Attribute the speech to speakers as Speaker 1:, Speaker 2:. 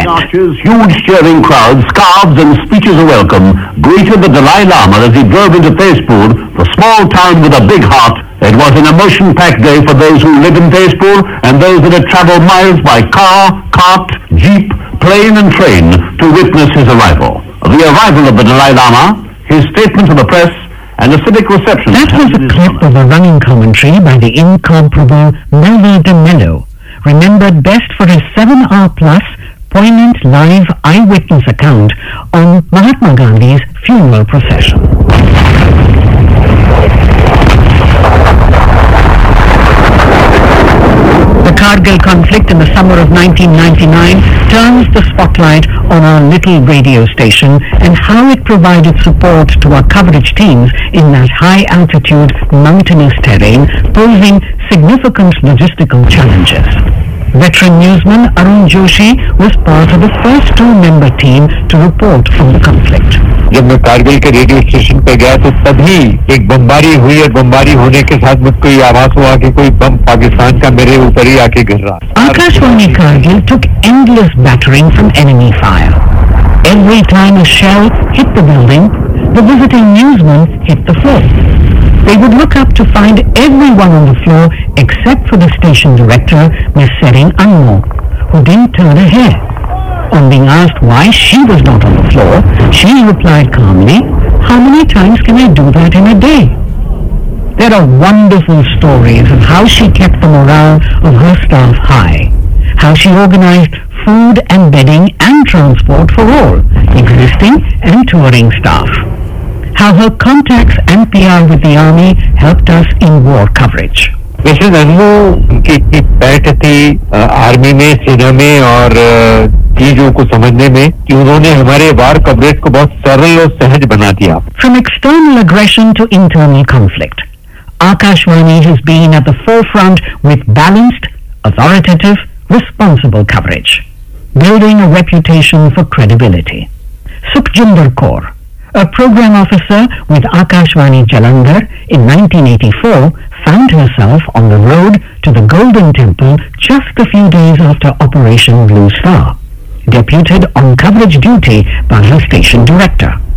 Speaker 1: Arches, huge cheering crowds, scarves and speeches of welcome greeted the Dalai Lama as he drove into Tezpur, the small town with a big heart. It was an emotion-packed day for those who live in Tezpur and those that had traveled miles by car, cart, jeep, plane and train to witness his arrival. The arrival of the Dalai Lama, his statement to the press, and a civic reception.
Speaker 2: That was a clip of a running commentary by the incomparable Melville de Mello, remembered best for his 7-hour-plus poignant live eyewitness account on Mahatma Gandhi's funeral procession. The Kargil conflict in the summer of 1999 turns the spotlight on our little radio station and how it provided support to our coverage teams in that high-altitude mountainous terrain, posing significant logistical challenges. Veteran newsman Arun Joshi was part of the first 2-member team to report from the conflict.
Speaker 3: जब मैं कारगिल के radio station पे गया तो तभी एक बमबारी हुई और बमबारी होने के साथ मुझको ये आभास हुआ कि कोई बम पाकिस्तान का मेरे ऊपर ही आके गिर रहा है.
Speaker 2: Akashvani Kargil took endless battering from enemy fire. Every time a shell hit the building, the visiting newsman hit the floor. They would look up to find everyone on the floor except for the station director, Miss Sering Anmo, who didn't turn a hair. On being asked why she was not on the floor, she replied calmly, "How many times can I do that in a day?" There are wonderful stories of how she kept the morale of her staff high, how she organized food and bedding and transport for all, existing and touring staff, how her contacts and PR with the army helped us in war coverage.
Speaker 3: Mrs Annu उनकी इतनी पैठ थी army में, सेना में और चीजों को समझने में कि उन्होंने हमारे वार कवरेज को बहुत सरल और सहज बना दिया.
Speaker 2: From external aggression to internal conflict, Akashvani has been at the forefront with balanced, authoritative, responsible coverage, building a reputation for credibility. Sukhjinder Kaur, a program officer with Akashvani Jalandhar in 1984, found herself on the road to the Golden Temple just a few days after Operation Blue Star, deputed on coverage duty by her station director.